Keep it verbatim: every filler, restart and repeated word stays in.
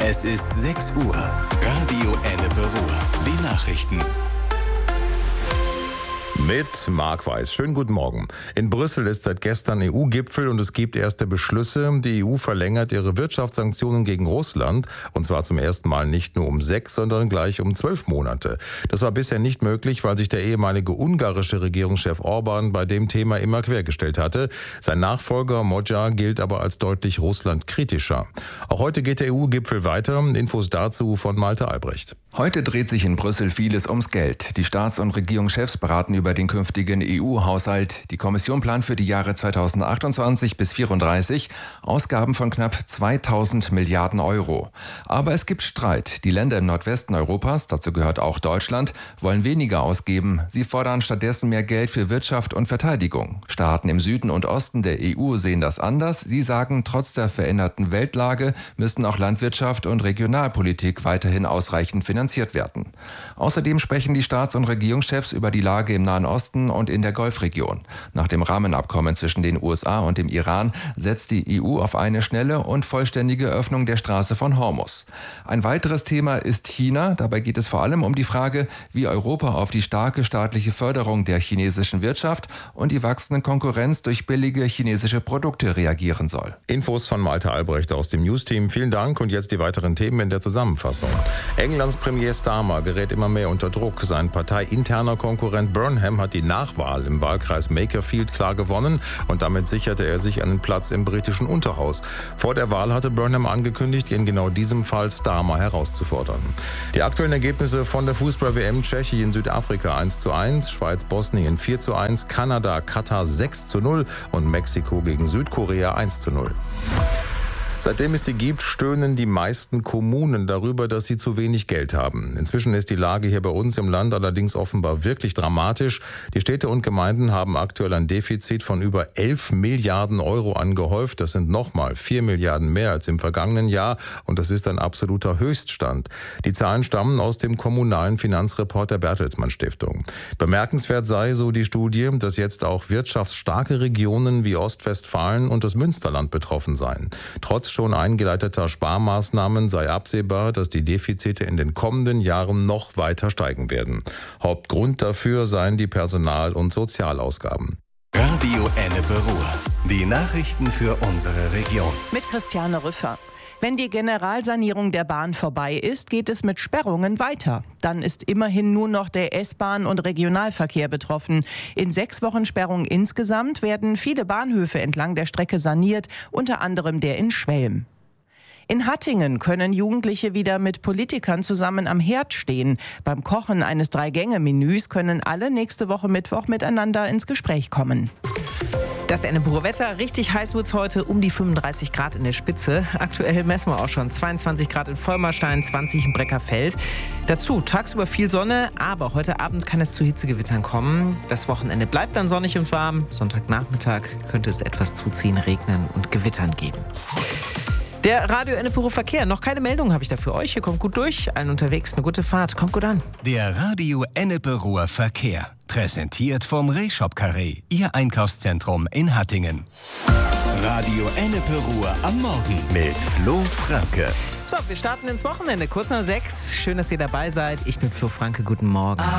Es ist sechs Uhr. Radio Ennepe Ruhr. Die Nachrichten. Mit Marc Weiß. Schönen guten Morgen. In Brüssel ist seit gestern E U-Gipfel und es gibt erste Beschlüsse. Die E U verlängert ihre Wirtschaftssanktionen gegen Russland. Und zwar zum ersten Mal nicht nur um sechs, sondern gleich um zwölf Monate. Das war bisher nicht möglich, weil sich der ehemalige ungarische Regierungschef Orban bei dem Thema immer quergestellt hatte. Sein Nachfolger Magyar gilt aber als deutlich russlandkritischer. Auch heute geht der E U-Gipfel weiter. Infos dazu von Malte Albrecht. Heute dreht sich in Brüssel vieles ums Geld. Die Staats- und Regierungschefs beraten über den künftigen E U-Haushalt. Die Kommission plant für die Jahre zweitausendachtundzwanzig bis vierunddreißig Ausgaben von knapp zweitausend Milliarden Euro. Aber es gibt Streit. Die Länder im Nordwesten Europas, dazu gehört auch Deutschland, wollen weniger ausgeben. Sie fordern stattdessen mehr Geld für Wirtschaft und Verteidigung. Staaten im Süden und Osten der E U sehen das anders. Sie sagen, trotz der veränderten Weltlage müssen auch Landwirtschaft und Regionalpolitik weiterhin ausreichend finanziert werden. Außerdem sprechen die Staats- und Regierungschefs über die Lage im Nahen Osten und in der Golfregion. Nach dem Rahmenabkommen zwischen den U S A und dem Iran setzt die E U auf eine schnelle und vollständige Öffnung der Straße von Hormuz. Ein weiteres Thema ist China. Dabei geht es vor allem um die Frage, wie Europa auf die starke staatliche Förderung der chinesischen Wirtschaft und die wachsende Konkurrenz durch billige chinesische Produkte reagieren soll. Infos von Malte Albrecht aus dem News-Team. Vielen Dank und jetzt die weiteren Themen in der Zusammenfassung. Englands Premier Starmer gerät immer mehr unter Druck. Sein parteiinterner Konkurrent Burnham hat die Nachwahl im Wahlkreis Makerfield klar gewonnen und damit sicherte er sich einen Platz im britischen Unterhaus. Vor der Wahl hatte Burnham angekündigt, in genau diesem Fall Starmer herauszufordern. Die aktuellen Ergebnisse von der Fußball-W M: Tschechien, Südafrika eins zu eins, Schweiz, Bosnien vier zu eins, Kanada, Katar sechs zu null und Mexiko gegen Südkorea eins zu null. Seitdem es sie gibt, stöhnen die meisten Kommunen darüber, dass sie zu wenig Geld haben. Inzwischen ist die Lage hier bei uns im Land allerdings offenbar wirklich dramatisch. Die Städte und Gemeinden haben aktuell ein Defizit von über elf Milliarden Euro angehäuft. Das sind nochmal vier Milliarden mehr als im vergangenen Jahr und das ist ein absoluter Höchststand. Die Zahlen stammen aus dem kommunalen Finanzreport der Bertelsmann Stiftung. Bemerkenswert sei, so die Studie, dass jetzt auch wirtschaftsstarke Regionen wie Ostwestfalen und das Münsterland betroffen seien. Trotz schon eingeleiteter Sparmaßnahmen sei absehbar, dass die Defizite in den kommenden Jahren noch weiter steigen werden. Hauptgrund dafür seien die Personal- und Sozialausgaben. Radio Ennepe Ruhr. Die Nachrichten für unsere Region. Mit Christiane Rüffer. Wenn die Generalsanierung der Bahn vorbei ist, geht es mit Sperrungen weiter. Dann ist immerhin nur noch der S-Bahn- und Regionalverkehr betroffen. In sechs Wochen Sperrung insgesamt werden viele Bahnhöfe entlang der Strecke saniert, unter anderem der in Schwelm. In Hattingen können Jugendliche wieder mit Politikern zusammen am Herd stehen. Beim Kochen eines Drei-Gänge-Menüs können alle nächste Woche Mittwoch miteinander ins Gespräch kommen. Das Ennepe Wetter. Richtig heiß wird es heute, um die fünfunddreißig Grad in der Spitze. Aktuell messen wir auch schon zweiundzwanzig Grad in Vollmarstein, zwanzig in Breckerfeld. Dazu tagsüber viel Sonne, aber heute Abend kann es zu Hitzegewittern kommen. Das Wochenende bleibt dann sonnig und warm. Sonntagnachmittag könnte es etwas zuziehen, regnen und Gewittern geben. Der Radio Ennepe Verkehr. Noch keine Meldung habe ich da für euch. Ihr kommt gut durch. Allen unterwegs eine gute Fahrt. Kommt gut an. Der Radio Ennepe Ruhr Verkehr. Präsentiert vom Rehshop Carré. Ihr Einkaufszentrum in Hattingen. Radio Ennepe Ruhr am Morgen mit Flo Franke. So, wir starten ins Wochenende. Kurz nach sechs. Schön, dass ihr dabei seid. Ich bin Flo Franke. Guten Morgen.